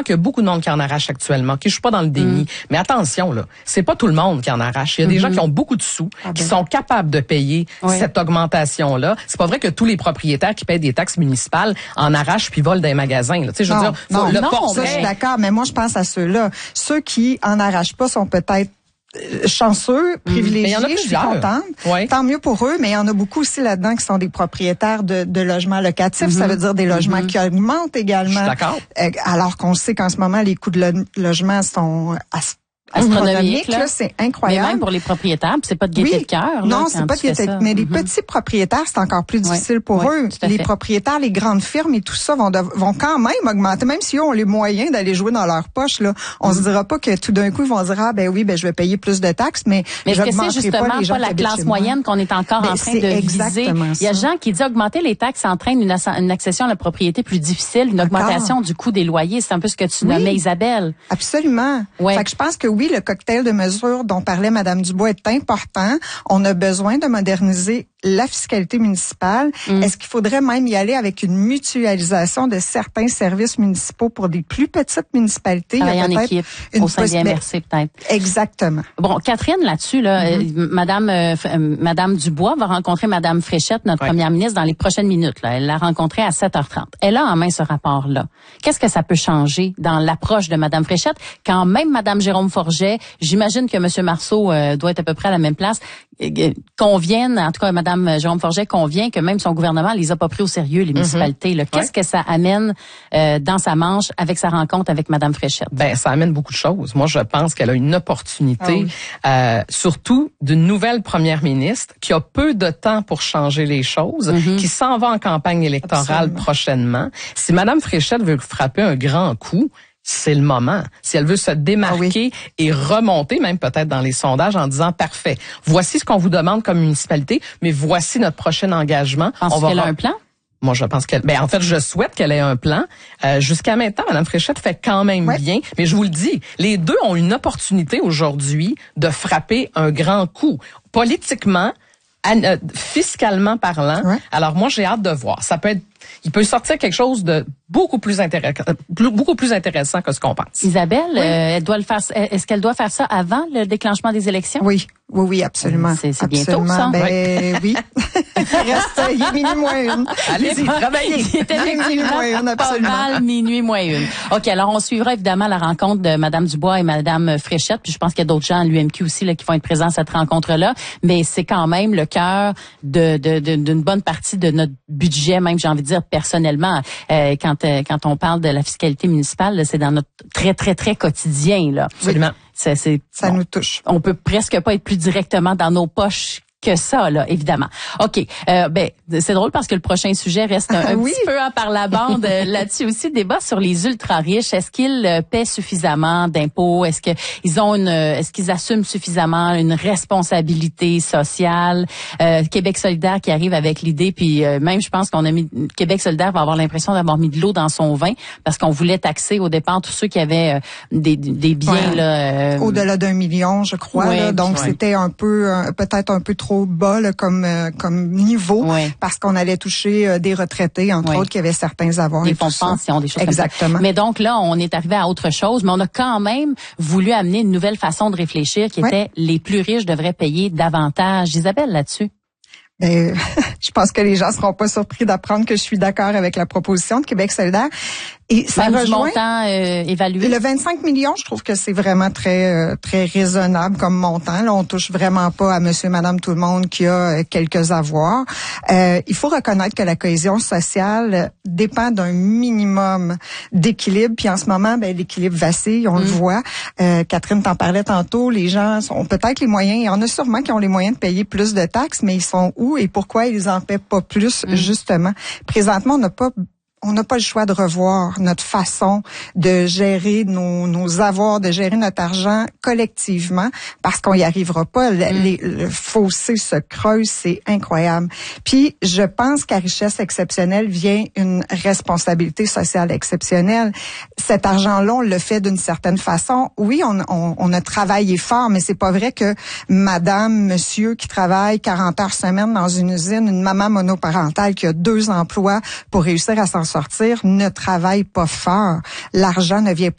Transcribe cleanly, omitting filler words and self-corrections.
qu'il y a beaucoup de monde qui en arrache actuellement. Je suis pas dans le déni. Mais attention, là, c'est pas tout le monde qui en arrache. Il y a des gens qui ont beaucoup de sous, qui sont capables de payer cette augmentation-là. C'est pas vrai que tous les propriétaires qui payent des taxes municipales en arrachent puis volent dans les magasins. Là. Tu sais, je veux dire, ça, je suis d'accord, mais moi, je pense à ceux-là. Ceux qui en arrachent pas sont peut-être chanceux, privilégiés, je suis contente. Ouais. Tant mieux pour eux, mais il y en a beaucoup aussi là-dedans qui sont des propriétaires de logements locatifs. Ça veut dire des logements qui augmentent également. Je suis d'accord. Alors qu'on sait qu'en ce moment, les coûts de logement sont astronomique, là, c'est incroyable. Mais même pour les propriétaires, c'est pas de gaieté de cœur. Non, c'est pas de gaieté. Mais les petits propriétaires, c'est encore plus difficile pour eux. Les propriétaires, les grandes firmes et tout ça vont quand même augmenter, même si eux ont les moyens d'aller jouer dans leur poche. Là, on se dira pas que tout d'un coup ils vont dire je vais payer plus de taxes, mais est-ce que c'est justement pas la classe moyenne qu'on est encore en train de viser? Il y a des gens qui disent augmenter les taxes entraîne une accession à la propriété plus difficile, une augmentation du coût des loyers. C'est un peu ce que tu nommais, Isabelle. Absolument. Fait que je pense que oui, le cocktail de mesures dont parlait Mme Dubois est important. On a besoin de moderniser la fiscalité municipale. Est-ce qu'il faudrait même y aller avec une mutualisation de certains services municipaux pour des plus petites municipalités? Il y a en équipe, au sein des MRC peut-être. Exactement. Bon, Catherine, là-dessus, Madame Dubois va rencontrer Madame Fréchette, notre première ministre, dans les prochaines minutes. Là. Elle l'a rencontrée à 7h30. Elle a en main ce rapport-là. Qu'est-ce que ça peut changer dans l'approche de Madame Fréchette quand même Madame Jérôme Forget, j'imagine que Monsieur Marceau doit être à peu près à la même place, conviennent, en tout cas Mme Jérôme Forget convient que même son gouvernement les a pas pris au sérieux, les municipalités. Là. Qu'est-ce que ça amène dans sa manche avec sa rencontre avec Mme Fréchette? Ça amène beaucoup de choses. Moi, je pense qu'elle a une opportunité, surtout d'une nouvelle première ministre qui a peu de temps pour changer les choses, qui s'en va en campagne électorale prochainement. Si Mme Fréchette veut frapper un grand coup, c'est le moment. Si elle veut se démarquer et remonter, même peut-être dans les sondages, en disant parfait, voici ce qu'on vous demande comme municipalité, mais voici notre prochain engagement. Penses-tu qu'elle a un plan? Moi, je pense qu'elle, en fait, je souhaite qu'elle ait un plan. Jusqu'à maintenant, Mme Fréchette fait quand même bien. Mais je vous le dis, les deux ont une opportunité aujourd'hui de frapper un grand coup. Politiquement, fiscalement parlant. Alors moi, j'ai hâte de voir. Il peut sortir quelque chose de beaucoup plus intéressant que ce qu'on pense. Isabelle, elle doit le faire. Est-ce qu'elle doit faire ça avant le déclenchement des élections? Oui, absolument. C'est bientôt, ça. Oui. Il est minuit moins une. Allez-y, travaillez. C'était minuit moins une, absolument. Pas mal, minuit moins une. OK, alors on suivra évidemment la rencontre de Mme Dubois et Mme Fréchette, puis je pense qu'il y a d'autres gens à l'UMQ aussi là, qui vont être présents à cette rencontre-là, mais c'est quand même le cœur d'une bonne partie de notre budget, même j'ai envie de dire personnellement. Quand on parle de la fiscalité municipale, là, c'est dans notre très, très, très quotidien. Là. Absolument. Ça nous touche. On peut presque pas être plus directement dans nos poches que ça, là, évidemment. OK. C'est drôle parce que le prochain sujet reste un petit peu à par la bande là-dessus aussi. Débat sur les ultra-riches. Est-ce qu'ils paient suffisamment d'impôts? Est-ce qu'ils assument suffisamment une responsabilité sociale? Québec solidaire qui arrive avec l'idée, puis même je pense Québec solidaire va avoir l'impression d'avoir mis de l'eau dans son vin parce qu'on voulait taxer au départ tous ceux qui avaient des biens là. Au-delà d'1 million, je crois. Là, donc c'était peut-être un peu trop bas là, comme niveau parce qu'on allait toucher des retraités, entre autres, qui avaient certains avoirs. Des fonds de pension, des choses Exactement. Comme ça. Mais donc là, on est arrivé à autre chose, mais on a quand même voulu amener une nouvelle façon de réfléchir qui était les plus riches devraient payer davantage. Isabelle, là-dessus? Je pense que les gens seront pas surpris d'apprendre que je suis d'accord avec la proposition de Québec solidaire. Et ça même rejoint du montant évalué. Le 25 millions, je trouve que c'est vraiment très très raisonnable comme montant. Là, on touche vraiment pas à monsieur, madame, tout le monde qui a quelques avoirs. Il faut reconnaître que la cohésion sociale dépend d'un minimum d'équilibre. Puis en ce moment, l'équilibre vacille, on le voit. Catherine t'en parlait tantôt. Les gens ont peut-être les moyens. Il y en a sûrement qui ont les moyens de payer plus de taxes, mais ils sont où et pourquoi ils en paient pas plus, justement? Présentement, on n'a pas le choix de revoir notre façon de gérer nos avoirs, de gérer notre argent collectivement, parce qu'on y arrivera pas. Le fossé se creuse, c'est incroyable. Puis, je pense qu'à richesse exceptionnelle vient une responsabilité sociale exceptionnelle. Cet argent-là, on le fait d'une certaine façon. Oui, on a travaillé fort, mais c'est pas vrai que madame, monsieur qui travaille 40 heures semaine dans une usine, une maman monoparentale qui a 2 emplois pour réussir à s'en sortir, ne travaille pas fort. L'argent ne vient